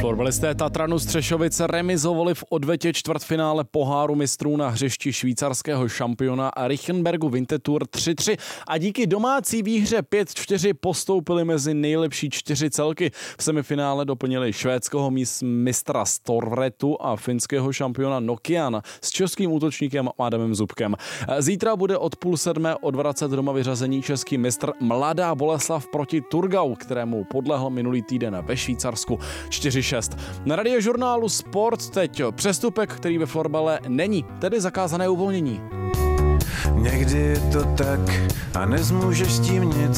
Fotbalisté Tatranu Střešovice remizovali v odvetě čtvrtfinále poháru mistrů na hřišti švýcarského šampiona Reichenbergu Winterthur 3-3 a díky domácí výhře 5-4 postoupili mezi nejlepší 4 celky. V semifinále doplnili švédského mistra Storvretu a finského šampiona Nokiana s českým útočníkem Adamem Zubkem. Zítra bude od 6:30 odvracet doma vyřazení český mistr Mladá Boleslav proti Thurgau, kterému podlehl minulý týden ve Švýcarsku 4-6. Na Radiožurnálu Sport teď přestupek, který ve florbale není, tedy zakázané uvolnění. Někdy je to tak a nezmůžeš s tím nic.